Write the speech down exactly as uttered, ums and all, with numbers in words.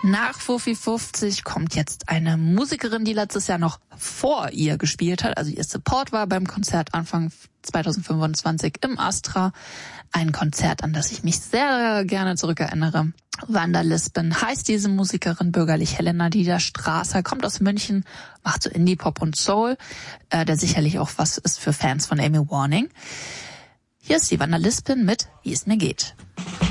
Nach Fuffi fünfzig kommt jetzt eine Musikerin, die letztes Jahr noch vor ihr gespielt hat, also ihr Support war beim Konzert Anfang zwanzig fünfundzwanzig im Astra. Ein Konzert, an das ich mich sehr gerne zurückerinnere. Wanda Lisbon heißt diese Musikerin, bürgerlich Helena Dieter Strasser, kommt aus München, macht so Indie-Pop und Soul, äh, der sicherlich auch was ist für Fans von Amy Warning. Hier ist die Wanda Lisbon mit Wie es mir geht.